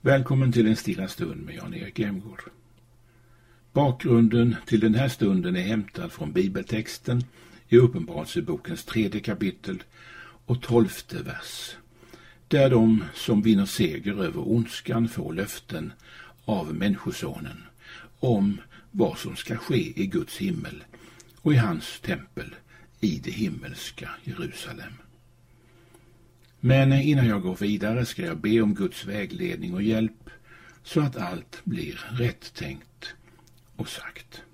Välkommen till en stilla stund med Jan-Erik Emgård. Bakgrunden till den här stunden är hämtad från bibeltexten i Uppenbarelsebokens 3:e kapitel och 12:e vers, där de som vinner seger över ondskan får löften av människosonen om vad som ska ske i Guds himmel och i hans tempel i det himmelska Jerusalem. Men innan jag går vidare ska jag be om Guds vägledning och hjälp så att allt blir rätt tänkt och sagt.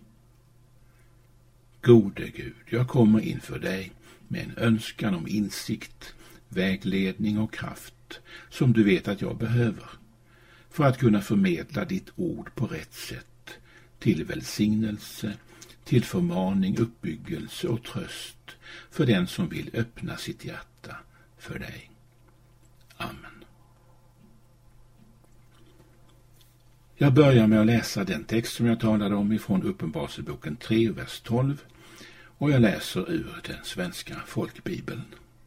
Gode Gud, jag kommer inför dig med en önskan om insikt, vägledning och kraft som du vet att jag behöver för att kunna förmedla ditt ord på rätt sätt till välsignelse, till förmaning, uppbyggelse och tröst för den som vill öppna sitt hjärta för dig. Amen. Jag börjar med att läsa den text som jag talade om ifrån Uppenbarelseboken 3, vers 12, och jag läser ur den svenska folkbibeln.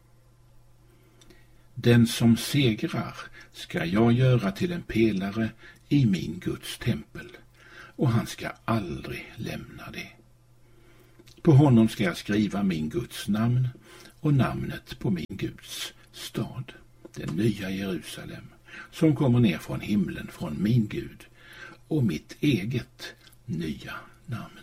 Den som segrar ska jag göra till en pelare i min Guds tempel, och han ska aldrig lämna det. På honom ska jag skriva min Guds namn och namnet på min Guds stad, den nya Jerusalem, som kommer ner från himlen från min Gud, och mitt eget nya namn.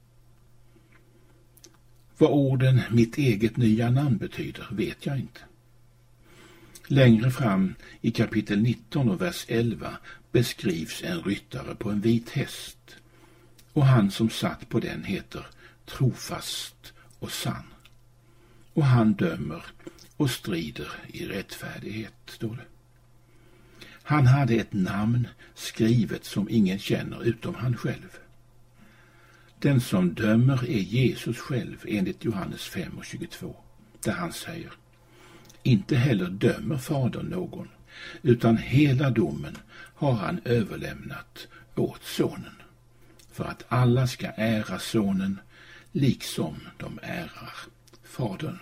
Vad orden mitt eget nya namn betyder vet jag inte. Längre fram i kapitel 19 och vers 11 beskrivs en ryttare på en vit häst, och han som satt på den heter trofast och sann. Och han dömer och strider i rättfärdighet, står det. Han hade ett namn skrivet som ingen känner utom han själv. Den som dömer är Jesus själv enligt Johannes 5:22, där han säger: inte heller dömer fadern någon, utan hela domen har han överlämnat åt sonen, för att alla ska ära sonen liksom de ärar fadern.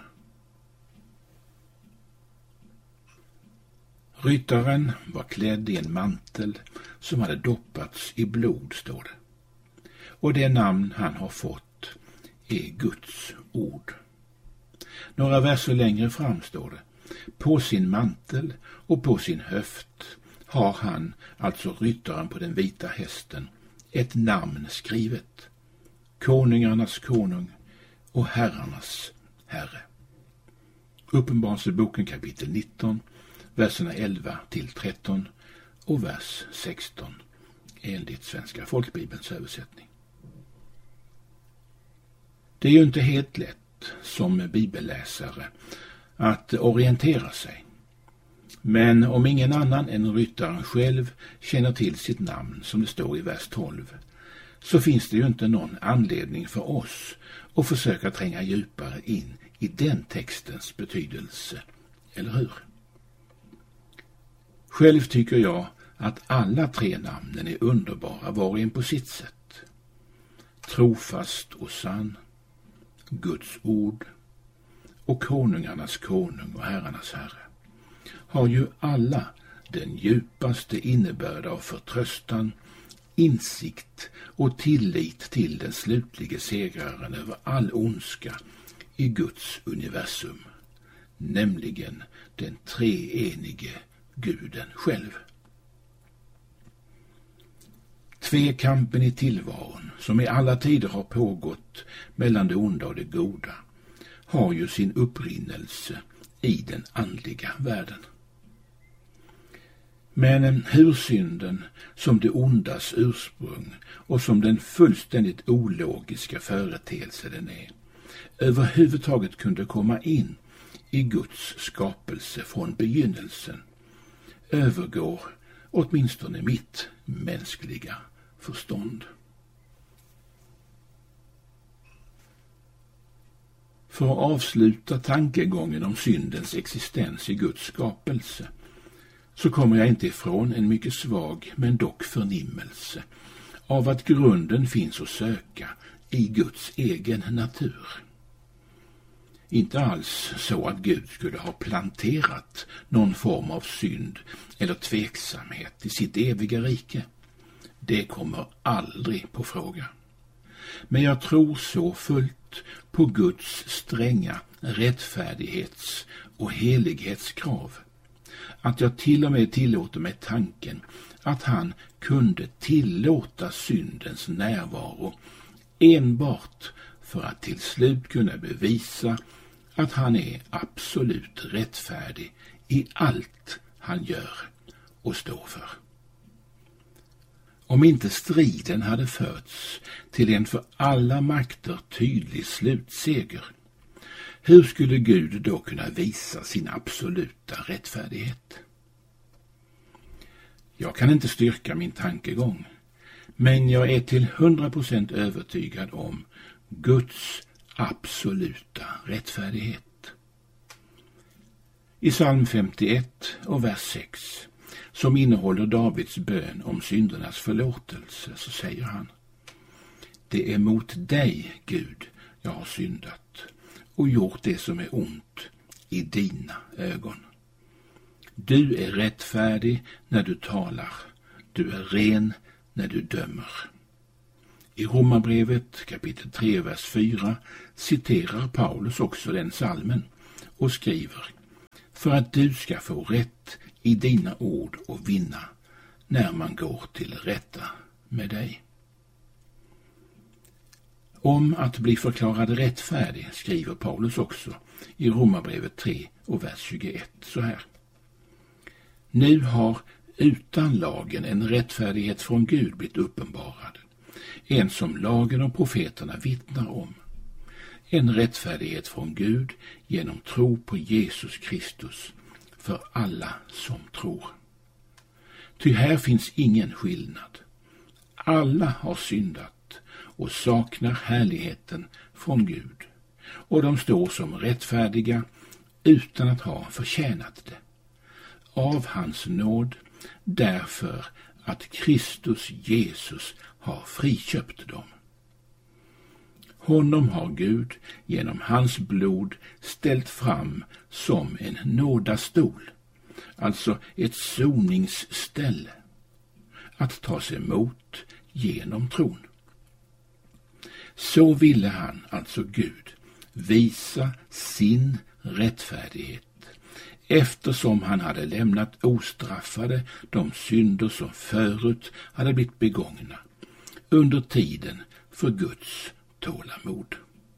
Ryttaren var klädd i en mantel som hade doppats i blod, står det. Och det namn han har fått är Guds ord. Några verser längre fram står det: på sin mantel och på sin höft har han, alltså ryttaren på den vita hästen, ett namn skrivet: konungarnas konung och herrarnas herre. Uppenbarelseboken kapitel 19, verserna 11-13 och vers 16 enligt svenska folkbibelns översättning. Det är ju inte helt lätt som bibelläsare att orientera sig. Men om ingen annan än ryttaren själv känner till sitt namn, som det står i vers 12, så finns det ju inte någon anledning för oss att försöka tränga djupare in i den textens betydelse, eller hur? Själv tycker jag att alla tre namnen är underbara var och en på sitt sätt. Trofast och sann, Guds ord och konungarnas konung och herrarnas herre har ju alla den djupaste innebörd av förtröstan, insikt och tillit till den slutlige segraren över all ondska i Guds universum, nämligen den treenige Guden själv. Tvekampen i tillvaron, som i alla tider har pågått mellan det onda och det goda, har ju sin upprinnelse i den andliga världen. Men hur synden som det ondas ursprung och som den fullständigt ologiska företeelse den är, överhuvudtaget kunde komma in i Guds skapelse från begynnelsen, övergår åtminstone mitt mänskliga förstånd. För att avsluta tankegången om syndens existens i Guds skapelse, så kommer jag inte ifrån en mycket svag men dock förnimmelse av att grunden finns att söka i Guds egen natur. Inte alls så att Gud skulle ha planterat någon form av synd eller tveksamhet i sitt eviga rike. Det kommer aldrig på fråga. Men jag tror så fullt på Guds stränga rättfärdighets- och helighetskrav att jag till och med tillåter mig tanken att han kunde tillåta syndens närvaro enbart för att till slut kunna bevisa att han är absolut rättfärdig i allt han gör och står för. Om inte striden hade förts till en för alla makter tydlig slutseger, hur skulle Gud då kunna visa sin absoluta rättfärdighet? Jag kan inte styrka min tankegång, men jag är till 100% övertygad om Guds absoluta rättfärdighet. I psalm 51 och vers 6, som innehåller Davids bön om syndernas förlåtelse, så säger han: Det är mot dig, Gud, jag har syndat och gjort det som är ont i dina ögon. Du är rättfärdig när du talar, du är ren när du dömer. I Romarbrevet kapitel 3, vers 4 citerar Paulus också den psalmen och skriver: För att du ska få rätt i dina ord och vinna när man går till rätta med dig. Om att bli förklarad rättfärdig skriver Paulus också i Romarbrevet 3 och vers 21 så här: Nu har utan lagen en rättfärdighet från Gud blivit uppenbarad, en som lagen och profeterna vittnar om. En rättfärdighet från Gud genom tro på Jesus Kristus för alla som tror. Ty här finns ingen skillnad. Alla har syndat och saknar härligheten från Gud, och de står som rättfärdiga utan att ha förtjänat det. Av hans nåd, därför att Kristus Jesus har friköpt dem. Honom har Gud genom hans blod ställt fram som en nådastol, alltså ett soningsställe, att tas emot genom tron. Så ville han, alltså Gud, visa sin rättfärdighet, eftersom han hade lämnat ostraffade de synder som förut hade blivit begångna under tiden för Guds tålamod.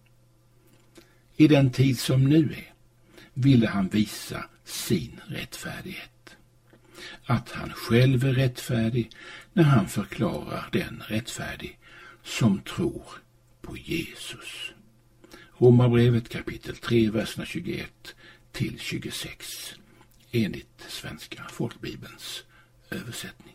I den tid som nu är ville han visa sin rättfärdighet. Att han själv är rättfärdig när han förklarar den rättfärdig som tror på Jesus. Romarbrevet kapitel 3, verserna 21 till 26 enligt Svenska folkbibelns översättning.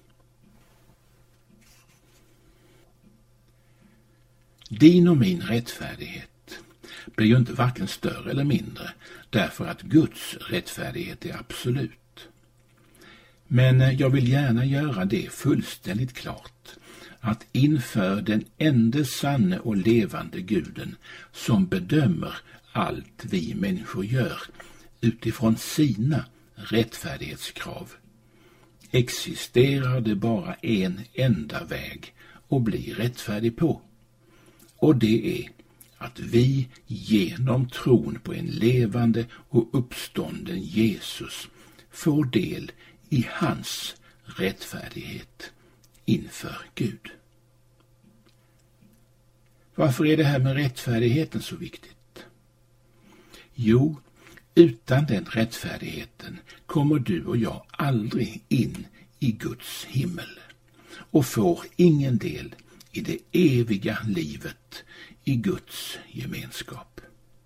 Din och min rättfärdighet blir ju inte varken större eller mindre därför att Guds rättfärdighet är absolut. Men jag vill gärna göra det fullständigt klart att inför den ende sanne och levande Guden som bedömer allt vi människor gör utifrån sina rättfärdighetskrav existerar det bara en enda väg att bli rättfärdig på. Och det är att vi genom tron på en levande och uppstånden Jesus får del i hans rättfärdighet inför Gud. Varför är det här med rättfärdigheten så viktigt? Jo, utan den rättfärdigheten kommer du och jag aldrig in i Guds himmel och får ingen del i det eviga livet i Guds gemenskap.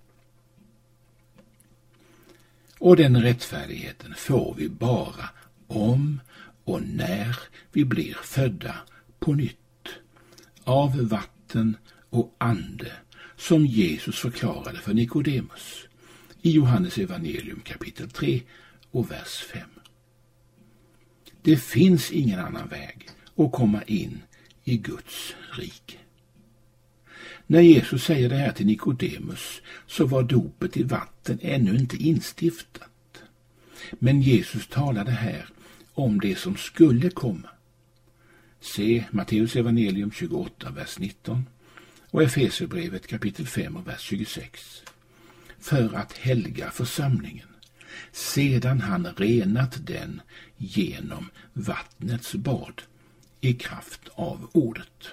Och den rättfärdigheten får vi bara om och när vi blir födda på nytt av vatten och ande, som Jesus förklarade för Nikodemus i Johannes evangelium kapitel 3 och vers 5. Det finns ingen annan väg att komma in i Guds rike. När Jesus säger det här till Nikodemus så var dopet i vatten ännu inte instiftat. Men Jesus talade här om det som skulle komma. Se Matteus evangelium 28, vers 19 och Efesierbrevet kapitel 5 och vers 26. För att helga församlingen, sedan han renat den genom vattnets bad i kraft av ordet.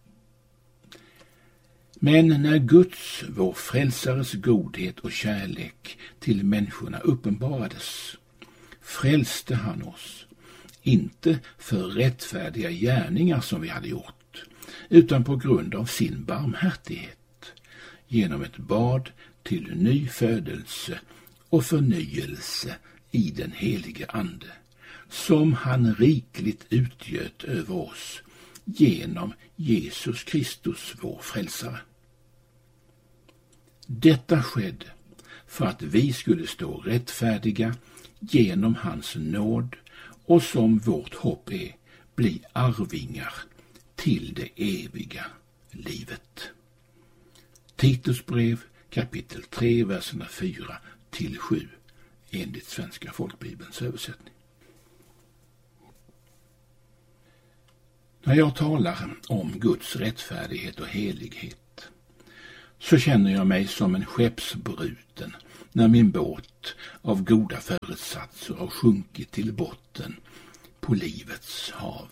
Men när Guds, vår frälsares godhet och kärlek till människorna uppenbarades, frälste han oss, inte för rättfärdiga gärningar som vi hade gjort, utan på grund av sin barmhärtighet, genom ett bad till ny födelse och förnyelse i den helige Ande, som han rikligt utgöt över oss genom Jesus Kristus, vår frälsare. Detta skedde för att vi skulle stå rättfärdiga genom hans nåd och som vårt hopp är, bli arvingar till det eviga livet. Titus brev kapitel 3, verserna 4-7 enligt Svenska folkbibelns översättning. När jag talar om Guds rättfärdighet och helighet så känner jag mig som en skeppsbruten när min båt av goda föresatser har sjunkit till botten på livets hav.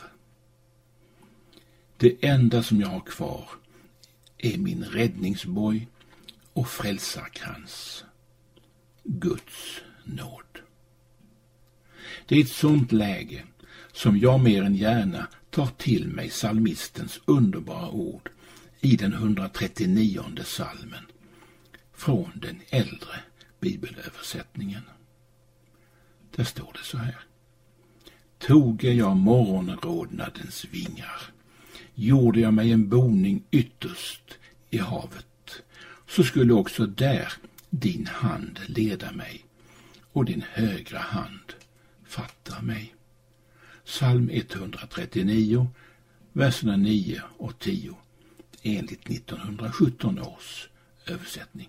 Det enda som jag har kvar är min räddningsboj och frälsarkrans, Guds nåd. Det är ett sånt läge som jag mer än gärna tar till mig psalmistens underbara ord i den 139:e psalmen från den äldre bibelöversättningen. Där står det så här: Toge jag morgonrodnadens vingar, gjorde jag mig en boning ytterst i havet, så skulle också där din hand leda mig och din högra hand fatta mig. Psalm 139, verserna 9 och 10 enligt 1917 års översättning.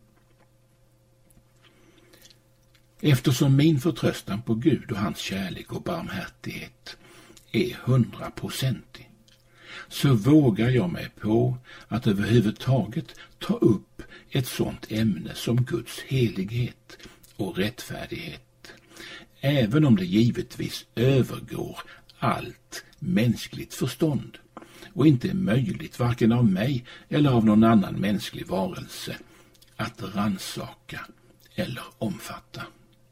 Eftersom min förtröstan på Gud och hans kärlek och barmhärtighet är 100%, så vågar jag mig på att överhuvudtaget ta upp ett sådant ämne som Guds helighet och rättfärdighet, även om det givetvis övergår allt mänskligt förstånd och inte är möjligt varken av mig eller av någon annan mänsklig varelse att ransaka eller omfatta.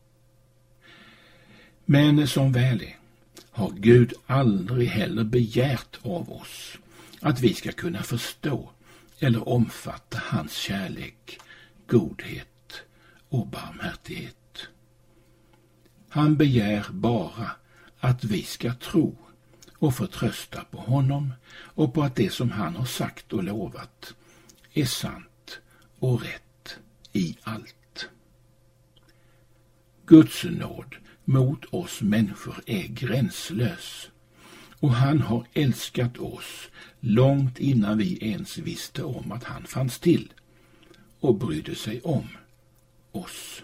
Men som väl är har Gud aldrig heller begärt av oss att vi ska kunna förstå eller omfatta hans kärlek, godhet och barmhärtighet. Han begär bara att vi ska tro och förtrösta på honom och på att det som han har sagt och lovat är sant och rätt i allt. Guds nåd mot oss människor är gränslös, och han har älskat oss långt innan vi ens visste om att han fanns till och brydde sig om oss.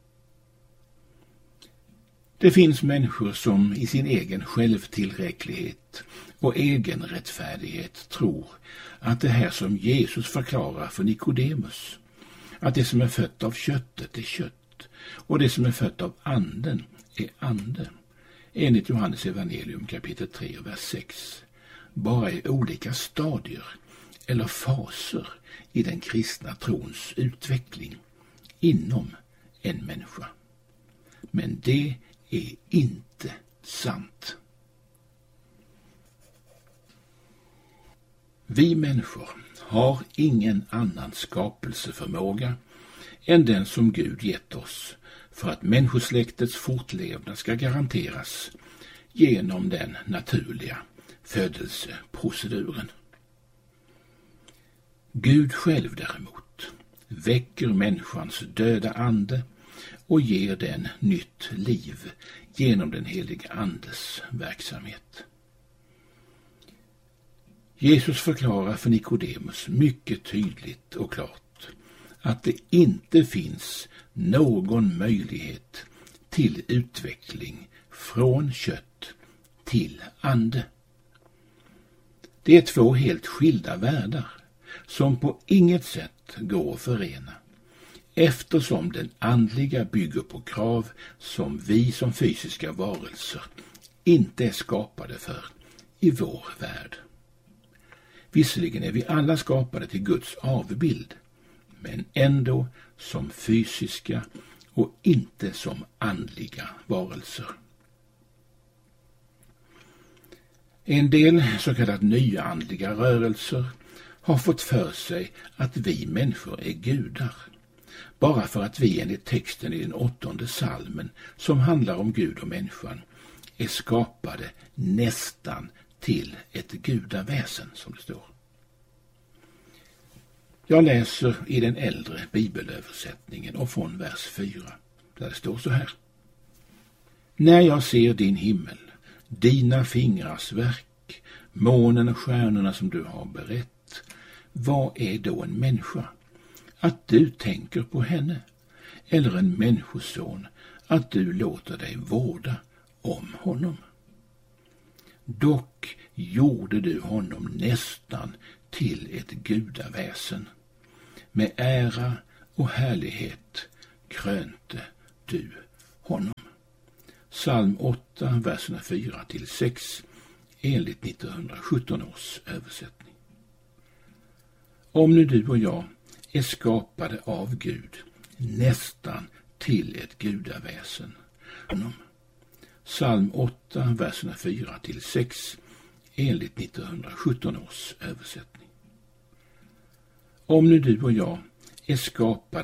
Det finns människor som i sin egen självtillräcklighet och egen rättfärdighet tror att det här som Jesus förklarar för Nikodemus, att det som är fött av köttet är kött och det som är fött av anden är ande, enligt Johannes evangelium kapitel 3 och vers 6, bara är olika stadier eller faser i den kristna trons utveckling inom en människa. Men det är inte sant. Vi människor har ingen annan skapelseförmåga än den som Gud gett oss för att människosläktets fortlevnad ska garanteras genom den naturliga födelseproceduren. Gud själv däremot väcker människans döda ande och ger den nytt liv genom den heliga andes verksamhet. Jesus förklarar för Nikodemus mycket tydligt och klart att det inte finns någon möjlighet till utveckling från kött till ande. Det är två helt skilda världar som på inget sätt går att förena, eftersom den andliga bygger på krav som vi som fysiska varelser inte är skapade för i vår värld. Visserligen är vi alla skapade till Guds avbild, men ändå som fysiska och inte som andliga varelser. En del så kallade nya andliga rörelser har fått för sig att vi människor är gudar, bara för att vi enligt texten i den 8:e psalmen, som handlar om Gud och människan, är skapade nästan till ett gudaväsen, som det står. Jag läser i den äldre bibelöversättningen och från vers 4, där det står så här. När jag ser din himmel, dina fingrars verk, månen och stjärnorna som du har berett, vad är då en människa, att du tänker på henne, eller en människoson, att du låter dig vårda om honom? Dock gjorde du honom nästan till ett gudaväsen. Med ära och härlighet krönte du honom. Psalm 8, verserna 4-6, enligt 1917 års översättning. Om nu du och jag är skapade av Gud nästan till ett gudaväsen. Psalm 8, verserna 4-6, enligt 1917 års översättning. Om nu du och jag är skapade